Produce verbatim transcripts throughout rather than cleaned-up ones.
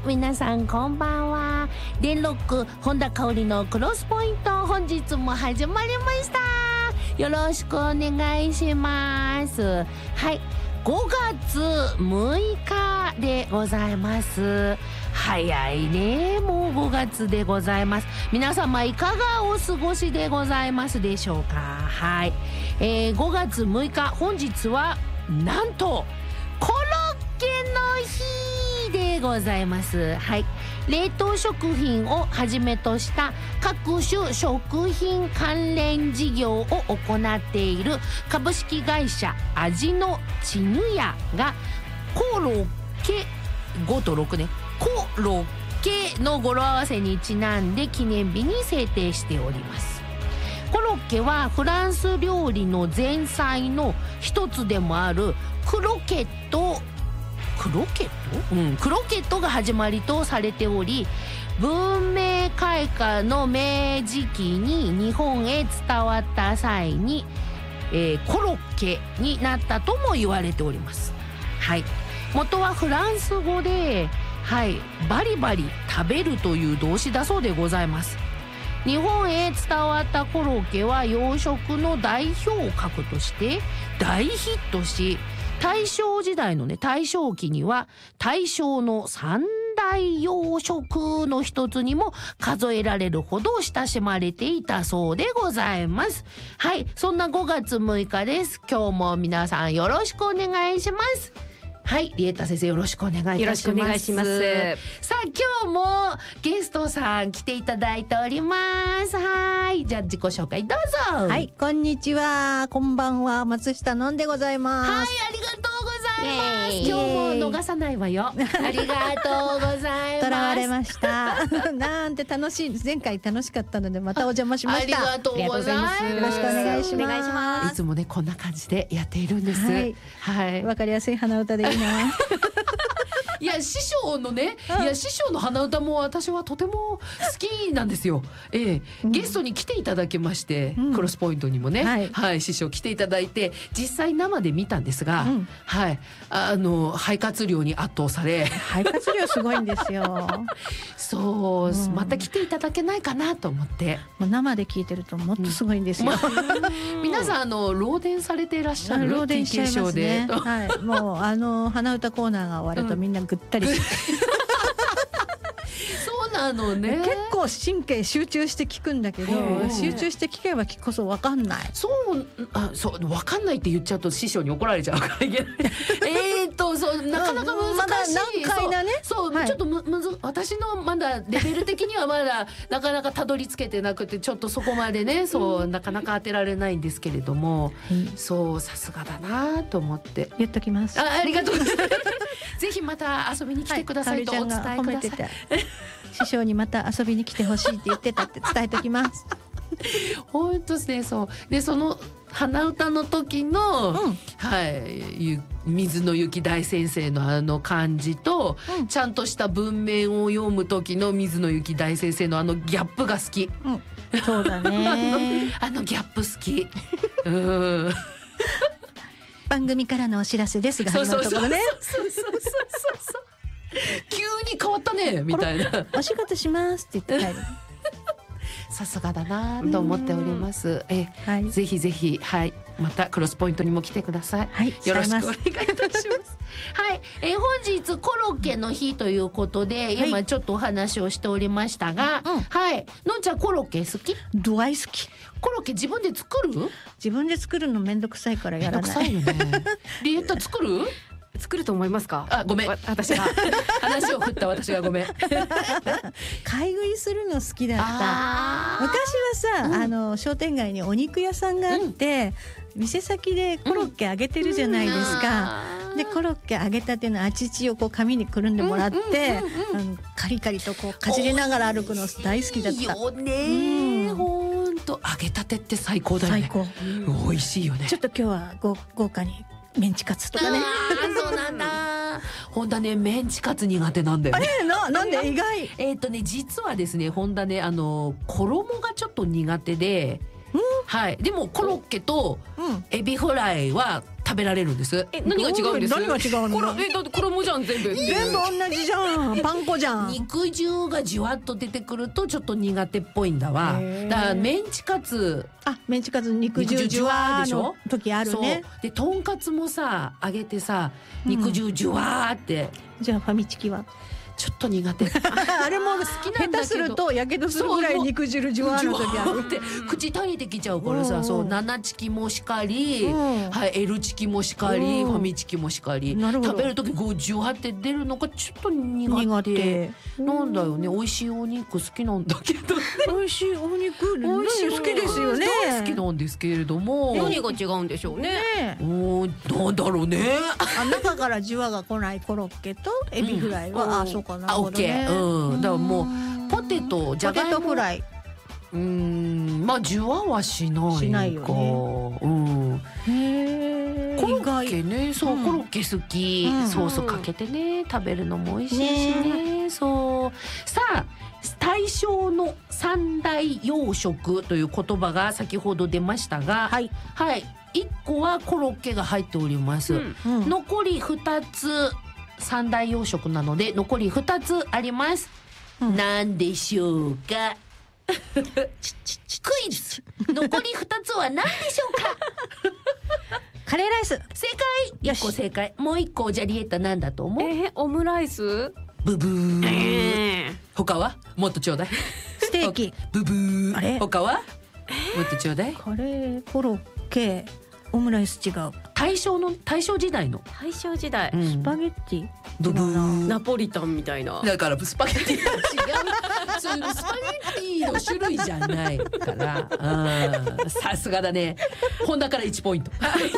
皆さんこんばんは。電ロック本田香織のクロスポイント、本日も始まりました。よろしくお願いします。はい、ごがつむいかでございます。早いね、もうごがつでございます。皆様いかがお過ごしでございますでしょうか。はい、えー、ごがつむいか、本日はなんとコロッケの日でございます。はい、冷凍食品をはじめとした各種食品関連事業を行っている株式会社味のちぬやがコロッケごとろくね、コロッケの語呂合わせにちなんで記念日に制定しております。コロッケはフランス料理の前菜の一つでもあるクロケットクロケット、うん、クロケットが始まりとされており、文明開化の明治期に日本へ伝わった際に、えー、コロッケになったとも言われております。はい、元はフランス語で、はい、バリバリ食べるという動詞だそうでございます。日本へ伝わったコロッケは洋食の代表格として大ヒットし、大正時代のね、大正期には大正の三大洋食の一つにも数えられるほど親しまれていたそうでございます。はい、そんなごがつむいかです。今日も皆さんよろしくお願いします。はい、リエッタ先生よろしくお願いいたします。 よろしくお願いします。 さあ、今日もゲストさん来ていただいております。はい、じゃあ自己紹介どうぞ。 はい、こんにちは、こんばんは、松下のんでございます。 はい、ありがとうございます。今日も逃さないわよ。ありがとうございます。 とらわれました。なんて楽しい、前回楽しかったのでまたお邪魔しました。 ありがとうございます。 よろしくお願いします。 お願いします。 いつもねこんな感じでやっているんです。 はい、 はい、 わかりやすい鼻歌でいいな。 いや師匠のね、いや師匠の鼻歌も私はとても好きなんですよ。ええ、うん、ゲストに来ていただきまして、うん、クロスポイントにもね、はい、はい、師匠来ていただいて実際生で見たんですが、うん、はい、あの肺活量に圧倒され、 肺活量すごいんですよ。 そう、うん、また来ていただけないかなと思って。 もう生で聞いてるともっとすごいんですよ。 うん、皆さんあの漏電されていらっしゃる。 漏電しちゃいますね。はい、もうあの鼻歌コーナーが終わるとみんなぐったりして、 そうなのね。 結構神経集中して聞くんだけど、集中して聞けば聞くこそ分かんない。 そう、あ、そう分かんないって言っちゃうと師匠に怒られちゃうからいけない。えっとそうなかなか難しい。 まだ難解なね。 そう、そう、はい、ちょっとむむず私のまだレベル的にはまだなかなかたどり着けてなくて、ちょっとそこまでね、そうなかなか当てられないんですけれども、うん、そうさすがだなと思って言っときます。 あ、ありがとうございます。ぜひまた遊びに来てくださいとお伝えください。はい、 師匠にまた遊びに来てほしいって言ってたって伝えときます。 本当ですね。そうで、その鼻歌の時の、うん、はい、水野由紀大先生のあの感じと、うん、ちゃんとした文面を読む時の水野由紀大先生のあのギャップが好き。 うん、そうだね。 あのギャップ好き。うん。 番組からのお知らせですが始まるところね。 そうそうそうそうそう。急に変わったねみたいな。 お仕事しますって言って帰る。 さすがだなと思っております。え、はい、ぜひぜひ、はい、またクロスポイントにも来てください。はい、よろしくお願いいたします。はい、えー、本日コロッケの日ということで、はい、今ちょっとお話をしておりましたが、うん、はい、のんちゃんコロッケ好き？ 大好き。 コロッケ自分で作る？ 自分で作るのめんどくさいからやらない。 めんどくさいよね。リエッタ作る？ 作ると思いますか？ あ、ごめん、私が話を振った私がごめん。 買い食いするの好きだった。昔はさ、うん、あの商店街にお肉屋さんがあって、うん、店先でコロッケ揚げてるじゃないですか。うん、でコロッケ揚げたてのあちちをこう紙にくるんでもらって、カリカリとこうかじりながら歩くの大好きだった。いいよね。うん、ほんと揚げたてって最高だよね。最高。美味しいよね。 ちょっと今日はご豪華に。メンチカツとかね。 そうなんだ。本田ね、メンチカツ苦手なんだよね。 あれな、なんで意外。 えっとね、実はですね、本田ね、あの衣がちょっと苦手で、うん、はい。でもコロッケとエビフライは食べられるんです。 え、何が違うんです？ 何が違うの？ これえだって衣じゃん全部。 全部同じじゃん。パン粉じゃん。 肉汁がじわっと出てくるとちょっと苦手っぽいんだわ。だからメンチカツ、 あ、メンチカツ肉汁じゅわーの時あるね。 でとんかつもさ揚げてさ肉汁じゅわーって、 うん、じゃあファミチキはちょっと苦手あれも好きなんだけど下手するとやけどするぐらい肉汁じゅわーの時あるって口垂れてきちゃうからさ、うん、そう七チキもしかり、うん、はい、L チキもしかり、うん、ファミチキもしかり、食べる時こうじゅわって出るのがちょっと苦手、苦手なんだよね。美味しいお肉好きなんだけど、ね、 美味しいお肉美味しい好きですよね。 大好きなんですけれども、 何が違うんでしょうね。 ね、おなんだろうね。 あ、中からじわが来ないコロッケとエビフライは、うん、あ、そうかな。 あ、オッケー。うん、だからもうポテト、じゃがいも、 ポテトフライ。 うん、まあじゅわはしないか。 しないよね。 うん。 へえ。 コロッケね、そう、うん、コロッケ好き、うん、ソースかけてね食べるのも美味しいしね。ね、そう。さあ、大正の三大洋食という言葉が先ほど出ましたが、はい、はい、一個はコロッケが入っております。うんうん、残り二つ。三大洋食なので残り二つあります。うん、何でしょうかクイズ。残り二つは何でしょうかカレーライス。 正解。一個正解。もう一個ジャリエッタなんだと思う？ えー、オムライス。 ブブー、えー、他はもっとちょうだい。 ステーキ。 ブブー。あれ他は、えー、もっとちょうだい。 カレー、コロッケ、オムライス違う。 大正の大正時代の大正時代、 うん、スパゲッティブブーナポリタンみたいな。 だからスパゲッティは違うそういうスパゲッティの種類じゃないからさすがだね。本田からいちポイントどういう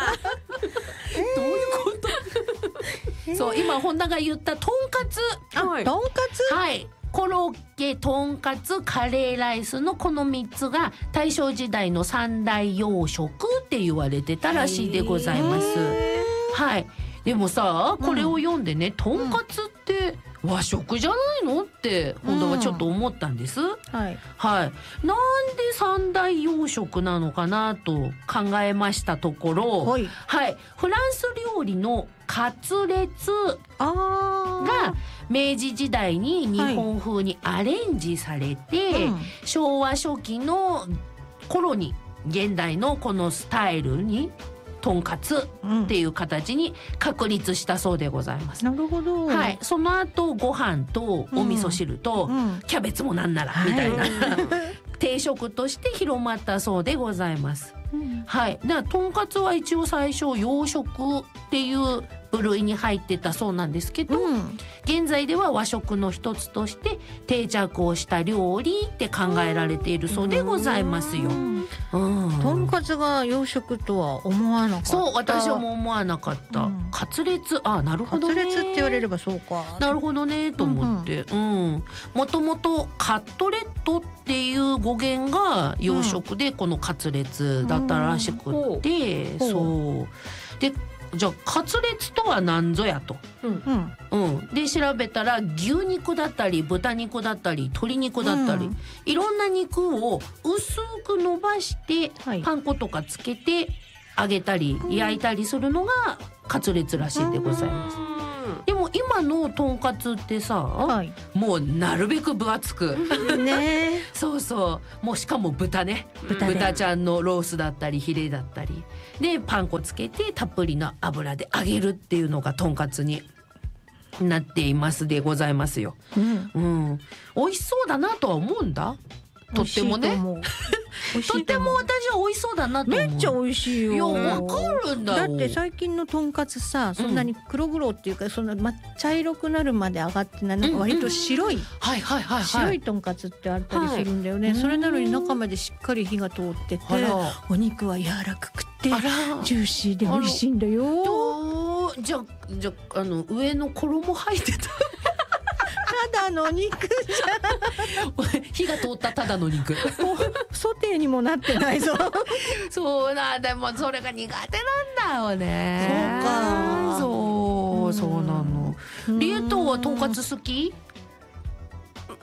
ことそう、今本田が言ったとんかつ、 はい、とんかつ、 はい、コロッケ、とんかつ、カレーライスのこのみっつが大正時代の三大洋食って言われてたらしいでございます。はい。でもさ、これを読んでね、うん、とんかつって和食じゃないのって本当はちょっと思ったんです。うん、はい。はい。なんで三大洋食なのかなと考えましたところ、はい。はい、フランス料理のカツレツが明治時代に日本風にアレンジされて、はい、うん、昭和初期の頃に現代のこのスタイルにとんかつっていう形に確立したそうでございます。 なるほど。 はい。その後ご飯とお味噌汁とキャベツもなんならみたいな、はい、定食として広まったそうでございます。うん、はい。だからとんかつは一応最初洋食っていう部類に入ってたそうなんですけど、うん、現在では和食の一つとして定着をした料理って考えられているそうでございますよ。 とんかつが洋食とは思わなかった。 そう、私も思わなかった、うん、カツレツ、あ、なるほどね、 カツレツって言われればそうか、 なるほどねと思って、うん、うん、もともとカットレットっていう語源が洋食でこのカツレツだったらしくって、うん、そうで、じゃあカツレツとは何ぞやと、うんうん、で調べたら牛肉だったり豚肉だったり鶏肉だったり、うん、いろんな肉を薄く伸ばして、はい、パン粉とかつけて揚げたり焼いたりするのがカツレツらしいでございます。でも今のとんかつってさ、はい、もうなるべく分厚くねそうそう、もうしかも豚ね、豚, 豚ちゃんのロースだったりヒレだったりでパン粉つけてたっぷりの油で揚げるっていうのがとんかつになっていますでございますよ。うんうん、美味しそうだなとは思うんだ、とってもねとっても私は美味しそうだなと思う。 めっちゃ美味しいよ。 いや、わかるんだよ。 だって最近のとんかつさ、そんなに黒々っていうか、うん、そんな、ま、茶色くなるまで上がってない、なんか割と白い、うんうん、はいはいはいはい、白いとんかつってあったりするんだよね、はい、それなのに中までしっかり火が通ってて、お肉は柔らかくてジューシーで美味しいんだよ。 じゃあじゃあ、あの上の衣入ってたただの肉じゃ火が通ったただの肉ソテーにもなってないぞそうな、でもそれが苦手なんだよね。 そうか、 そう、そうなの。リエットはとんかつ好き？ あ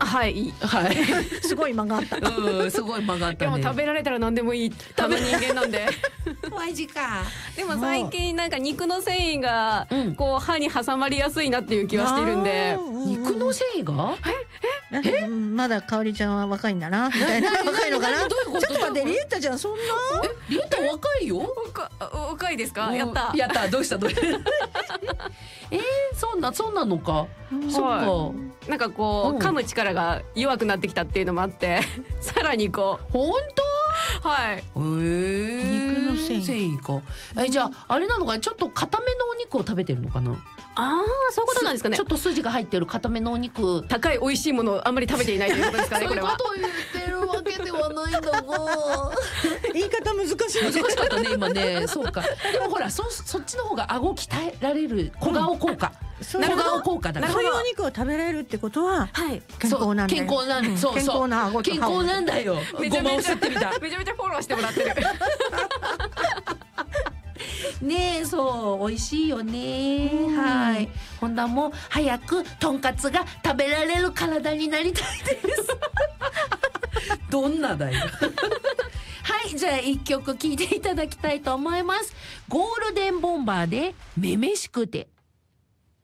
はいはいすごい間があった。 うんすごい間があったね。 でも食べられたら何でもいい食べ人間なんでマジか。 でも最近なんか肉の繊維がうんこう歯に挟まりやすいなっていう気はしてるんで、 肉の繊維がえまだかおりちゃんは若いんだなみたいな。若いのかな。 どういうことちょっと待って、リエッタちゃんそんな。 えリエッタ若いよ。 若若いですか？やったやったどうしたどうしたえー、そんなそんなのか。そっか。 なんかこうんう噛む力が弱くなってきたっていうのもあってさらにこ本うはい当？へえ。 肉の繊維繊維か。えじゃああれなのかな、ちょっと固めのお肉を食べてるのかな。 ああそういうことなんですかね。 ちょっと筋が入ってる固めのお肉。 高い美味しいものをあんまり食べていないということですかね。 そういうこれはことを言ってるわけではないんだが。 言い方難しいね。 難しかったね今ね。そうか。でもほらそそっちの方が顎鍛えられる小顔効果。 そう小顔効果だから。 そういうお肉を食べられるってことははい健康なんだよ。 健康なんそうそう健康な顎と健歯を康なんだよ。ごまを吸ってみた。 めちゃめちゃフォローしてもらってるねえそう美味しいよね。はい。本田も早くとんかつが食べられる体になりたいです。どんなだよ。はいじゃあ一曲聴いていただきたいと思います。ゴールデンボンバーでめめしくて。